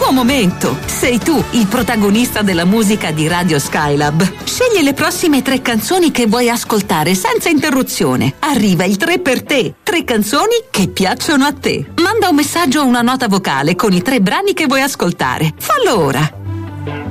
tuo momento. Sei tu il protagonista della musica di Radio Skylab. Scegli le prossime 3 canzoni che vuoi ascoltare senza interruzione. Arriva il 3 per te. 3 canzoni che piacciono a te. Manda un messaggio o una nota vocale con i 3 brani che vuoi ascoltare. Fallo ora.